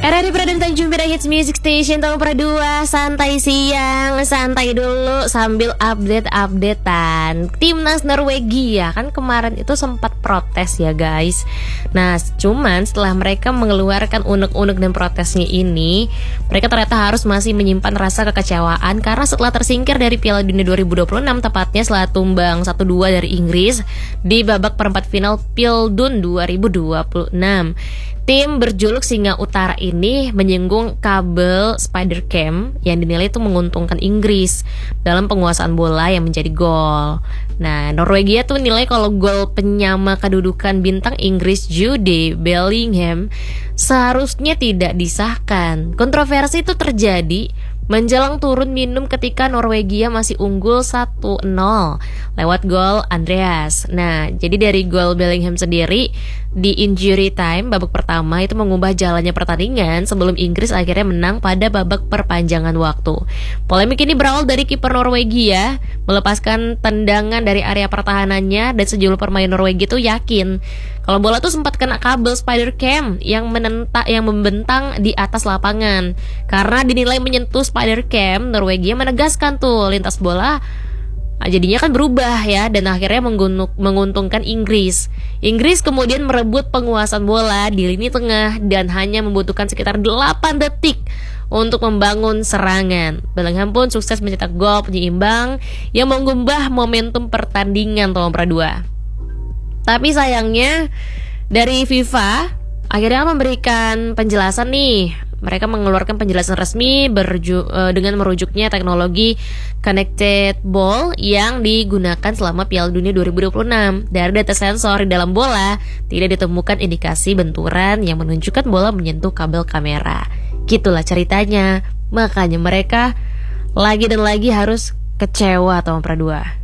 RRI Pradana Tanjung Pinang Hits Music Station tahun Pradua. Santai siang, santai dulu sambil update-updatean. Timnas Norwegia kan kemarin itu sempat protes ya guys. Nah cuman setelah mereka mengeluarkan unek-unek dan protesnya ini, mereka ternyata harus masih menyimpan rasa kekecewaan karena setelah tersingkir dari Piala Dunia 2026, tepatnya setelah tumbang 1-2 dari Inggris di babak perempat final Pildun 2026. Tim berjuluk Singa Utara ini menyinggung kabel Spider Cam yang dinilai itu menguntungkan Inggris dalam penguasaan bola yang menjadi gol. Nah, Norwegia tuh nilai kalau gol penyama kedudukan bintang Inggris Jude Bellingham seharusnya tidak disahkan. Kontroversi itu terjadi menjelang turun minum ketika Norwegia masih unggul 1-0 lewat gol Andreas. Nah, jadi dari gol Bellingham sendiri di injury time babak pertama itu mengubah jalannya pertandingan sebelum Inggris akhirnya menang pada babak perpanjangan waktu. Polemik ini berawal dari kiper Norwegia melepaskan tendangan dari area pertahanannya dan sejumlah pemain Norwegia itu yakin kalau bola tuh sempat kena kabel Spider Cam yang membentang di atas lapangan. Karena dinilai menyentuh Spider Cam, Norwegia menegaskan tuh lintas bola jadinya kan berubah ya, dan akhirnya menguntungkan Inggris. Inggris kemudian merebut penguasaan bola di lini tengah dan hanya membutuhkan sekitar 8 detik untuk membangun serangan. Bellingham pun sukses mencetak gol penyeimbang yang mengubah momentum pertandingan tahun Pradua. Tapi sayangnya dari FIFA akhirnya memberikan penjelasan nih. Mereka mengeluarkan penjelasan resmi dengan merujuknya teknologi connected ball yang digunakan selama Piala Dunia 2026. Dari data sensor di dalam bola tidak ditemukan indikasi benturan yang menunjukkan bola menyentuh kabel kamera. Gitulah ceritanya. Makanya mereka lagi dan lagi harus kecewa tahun Pradua.